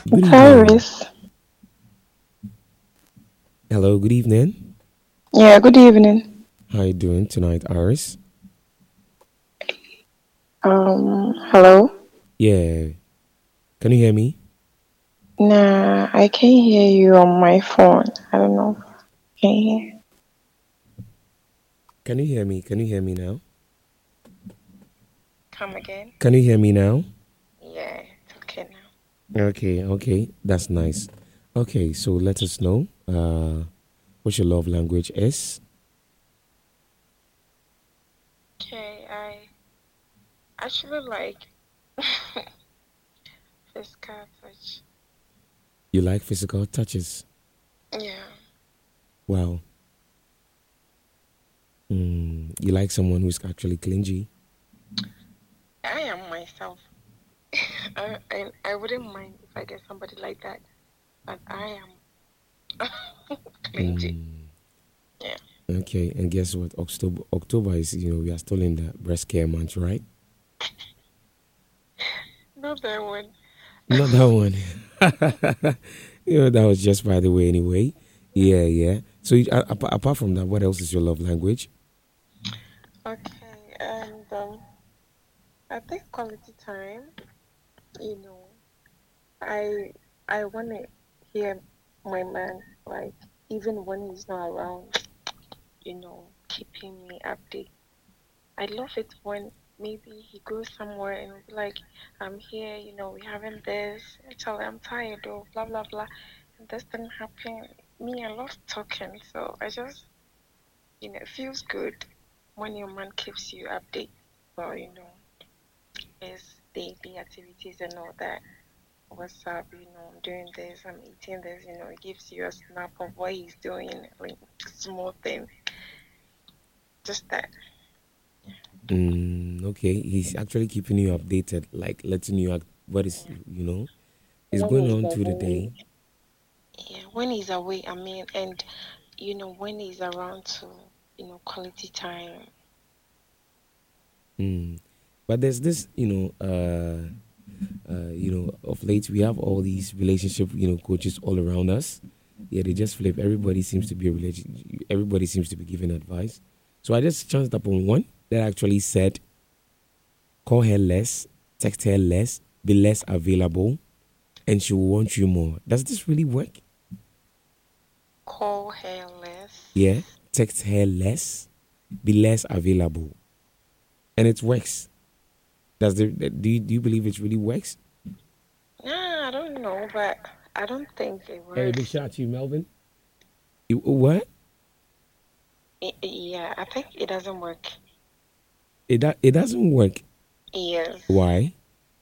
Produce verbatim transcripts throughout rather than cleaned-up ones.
Good evening. Tyrus. Hello, good evening. Yeah, good evening. How you doing tonight, Iris? Um, hello. Yeah. Can you hear me? Nah, I can't hear you on my phone. I don't know. Can you hear? Can you hear me? Can you hear me now? Come again? Can you hear me now? Yeah, it's okay now. Okay, okay. That's nice. Okay, so let us know uh what your love language is. Okay, I actually like physical touch. You like physical touches. Yeah, Wow. Mm, you like someone who's actually clingy. I am myself. I, I I wouldn't mind if I get somebody like that, but I am clingy. Mm, Yeah, okay, and guess what? October October is, you know, we are still in the breast care month, right? not that one. Not that one. You know, that was just by the way, anyway. Yeah, yeah. So, you- a- apa- apart from that, what else is your love language? Okay, and um, I think quality time. You know, I I want to hear my man like even when he's not around, you know, keeping me updated. I love it when maybe he goes somewhere and will be like, I'm here, you know, we having this. I tell him I'm tired or blah blah blah, and this didn't happen. Me, I love talking, so I just you know it feels good when your man keeps you updated. Well, you know, his daily activities and all that. What's up, you know, I'm doing this, I'm eating this, you know, it gives you a snap of what he's doing, like small thing, just that. Mm, okay, he's actually keeping you updated, like letting you act what is, you know, is When going he's on through the away, day. yeah, when he's away, I mean, and you know, when he's around to, you know, quality time. Mm. But there's this, you know, uh, uh, you know, of late we have all these relationship, you know, coaches all around us. Yeah, they just flip. Everybody seems to be a relation. Everybody seems to be giving advice. So I just chanced upon one that actually said, call her less, text her less, be less available, and she will want you more. Does this really work? Call hairless. Yeah, text her less, be less available, and it works. Does the do you, do you believe it really works? Nah, I don't know, but I don't think it Hey, big works. shout out to you, Melvin. You, what? I yeah, I think it doesn't work. It do- it doesn't work. Yes, Why?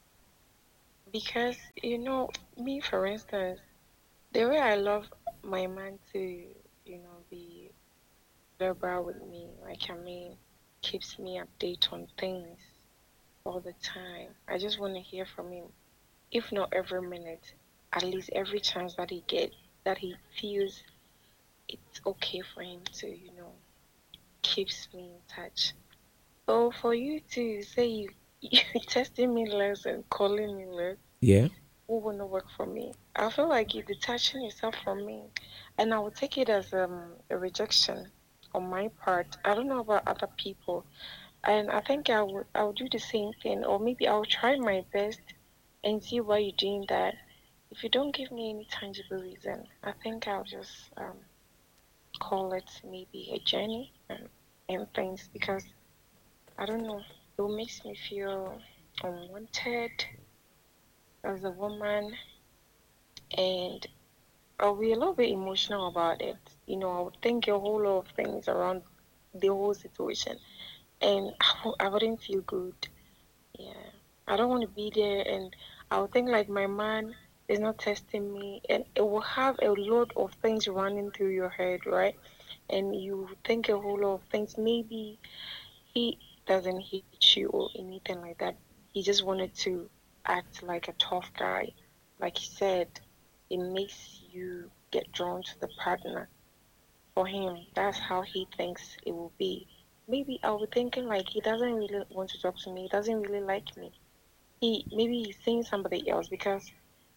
because you know, me for instance, the way I love my man to, you know, be verbal with me, like I mean, keeps me update on things all the time. I just want to hear from him, if not every minute, at least every chance that he get, that he feels it's okay for him to, you know, keeps me in touch. So for you to say you you testing me less and calling me less, Yeah. it wouldn't work for me. I feel like you're detaching yourself from me, and I would take it as um, a rejection on my part. I don't know about other people, and I think I would I would do the same thing, or maybe I'll try my best and see why you're doing that. If you don't give me any tangible reason, I think I'll just um, call it maybe a journey and, and things because I don't know. It makes me feel unwanted as a woman, and I'll be a little bit emotional about it. You know, I would think a whole lot of things around the whole situation, and I w- I wouldn't feel good. Yeah, I don't want to be there, and I would think like my man is not testing me, and it will have a lot of things running through your head, right? And you think a whole lot of things. Maybe he doesn't hate you or anything like that. He just wanted to act like a tough guy. Like he said, it makes you get drawn to the partner. For him, that's how he thinks it will be. Maybe I was thinking like he doesn't really want to talk to me. He doesn't really like me. He maybe he's seeing somebody else because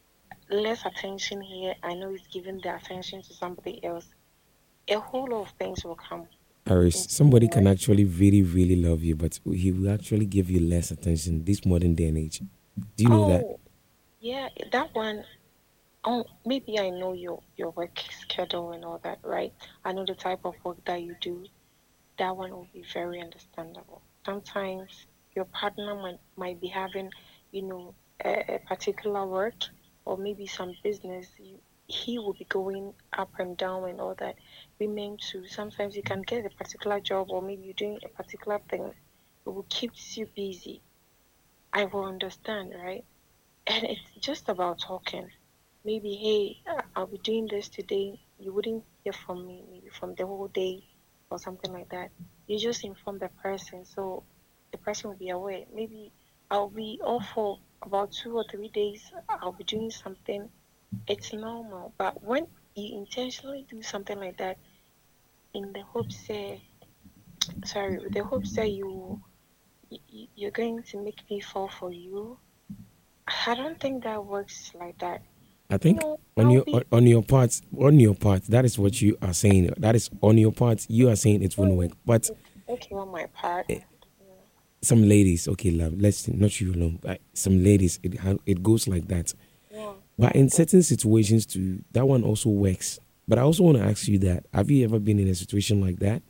less attention here. I know he's giving the attention to somebody else. A whole lot of things will come Aris, into somebody play, can right? actually really, really love you, but he will actually give you less attention this modern day and age. Do you know that? Oh, yeah, that one. Oh, maybe I know your your work schedule and all that, right? I know the type of work that you do. That one will be very understandable. Sometimes your partner might might be having, you know, a, a particular work or maybe some business. You, he will be going up and down and all that. Women too. Sometimes you can get a particular job or maybe you're doing a particular thing. It will keep you busy. I will understand, right? And it's just about talking. Maybe, hey, uh, I'll be doing this today. You wouldn't hear from me, maybe from the whole day or something like that. You just inform the person so the person will be aware. Maybe I'll be off for about two or three days. I'll be doing something. It's normal. But when you intentionally do something like that in the hopes, say, sorry, with the hopes that you, you you're going to make me fall for you, I don't think that works like that. I You think know, on I'll your be on your part, on your part, that is what you are saying. That is on your part. You are saying it won't work, but okay on my part. eh, some ladies, okay, love, let's not you alone, but some ladies, it ha- it goes like that. Yeah, But yeah, in it does. certain situations too, that one also works. But I also want to ask you that: have you ever been in a situation like that?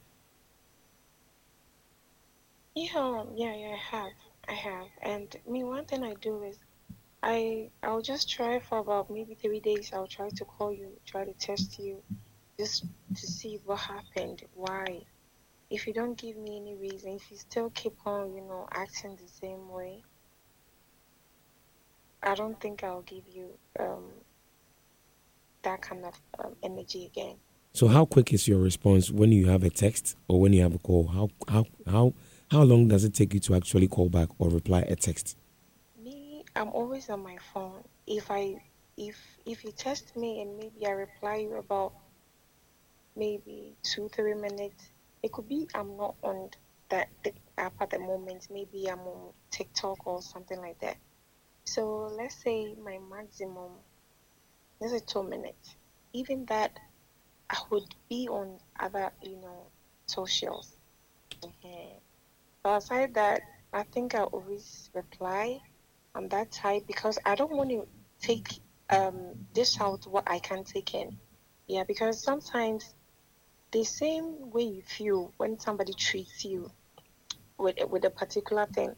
Yeah, yeah, yeah, I have. I have. And me, one thing I do is I I'll just try for about maybe three days. I'll try to call you, try to test you, just to see what happened, why. If you don't give me any reason, if you still keep on, you know, acting the same way, I don't think I'll give you um that kind of um, energy again. So how quick is your response when you have a text or when you have a call? How how how how long does it take you to actually call back or reply a text? Me, I'm always on my phone. If I if if you test me and maybe I reply you about maybe two, three minutes. It could be I'm not on that the app at the moment. Maybe I'm on TikTok or something like that. So let's say my maximum, let's say two minutes. Even that, I would be on other, you know, socials. Mhm. So aside that, I think I always reply on that type because I don't want to take um dish out what I can take in. Yeah, because sometimes the same way you feel when somebody treats you with with a particular thing,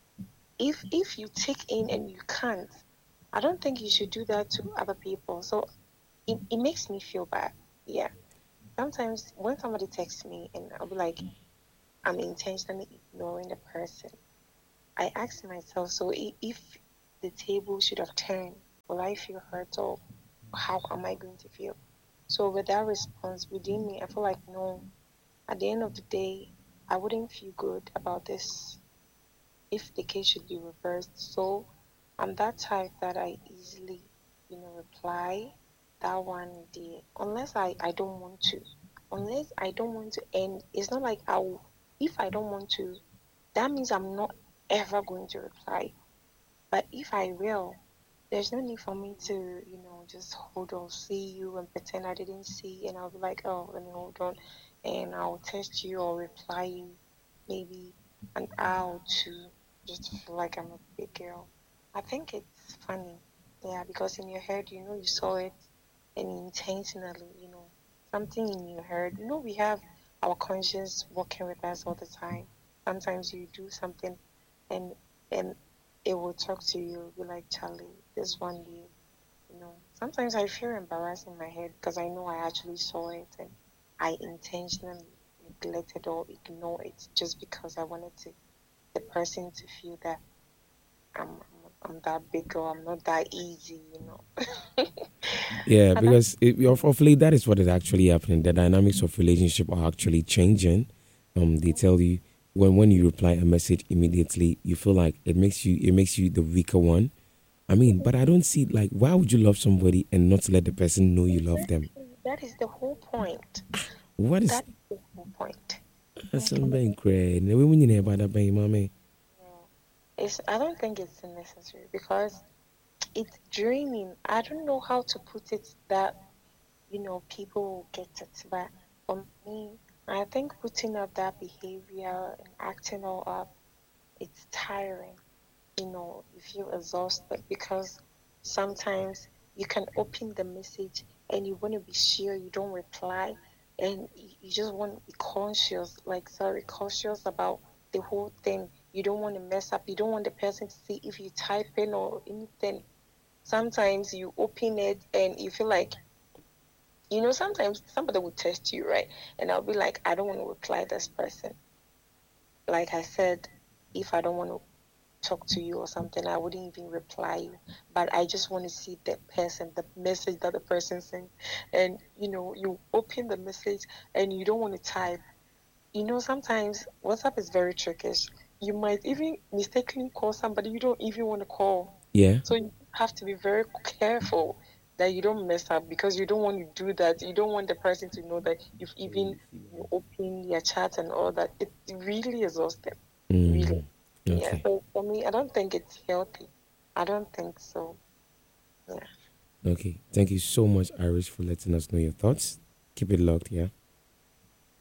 if if you take in and you can't, I don't think you should do that to other people. So it, it makes me feel bad. Yeah. Sometimes when somebody texts me and I'll be like, I'm intentionally ignoring the person, I ask myself, so i- if the table should have turned, will I feel hurt or how am I going to feel? So with that response within me, I feel like no, at the end of the day, I wouldn't feel good about this if the case should be reversed. So I'm that type that I easily, you know, reply that one day unless I, I don't want to. Unless I don't want to end, it's not like I will, if I don't want to, that means I'm not ever going to reply. But if I will, there's no need for me to, you know, just hold on, see you and pretend I didn't see, and I'll be like, oh, let me hold on, and I'll text you or reply you maybe an hour or two just to feel like I'm a big girl. I think it's funny, yeah, because in your head, you know, you saw it, and intentionally, you know, something in your head, you know, we have our conscience working with us all the time. Sometimes you do something, and and it will talk to you, be like, Charlie, this one day, you know, sometimes I feel embarrassed in my head because I know I actually saw it and I intentionally neglected or ignored it just because I wanted to the person to feel that I'm I'm, I'm that big or I'm not that easy, you know. Yeah, And that's because it, of, of late, that is what is actually happening. The dynamics of relationship are actually changing. Um, they tell you when when you reply a message immediately, you feel like it makes you it makes you the weaker one. I mean, but I don't see like why would you love somebody and not let the person know you love them? exactly that is the whole point. What is That is the whole point. something crazy? We need about that, mommy. Yeah. It's I don't think it's necessary because it's draining. I don't know how to put it that, you know, people will get it. But for me, I think putting up that behavior and acting all up, it's tiring. You know, you feel exhausted because sometimes you can open the message and you want to be sure you don't reply, and you you just want to be conscious, like, sorry, cautious about the whole thing. You don't want to mess up. You don't want the person to see if you type in or anything. Sometimes you open it and you feel like, you know, sometimes somebody will test you, right? And I'll be like, I don't want to reply this person. Like I said, if I don't want to talk to you or something, I wouldn't even reply you. But I just want to see the person, the message that the person sent. And, you know, you open the message and you don't want to type. You know, sometimes WhatsApp is very trickish. You might even mistakenly call somebody you don't even want to call. Yeah. So you have to be very careful that you don't mess up because you don't want to do that. You don't want the person to know that you've even you opened your chat and all that. It's really exhausting. Really. Mm. Yeah. Okay. So for me, I don't think it's healthy. I don't think so. Yeah. Okay. Thank you so much, Irish, for letting us know your thoughts. Keep it locked, yeah?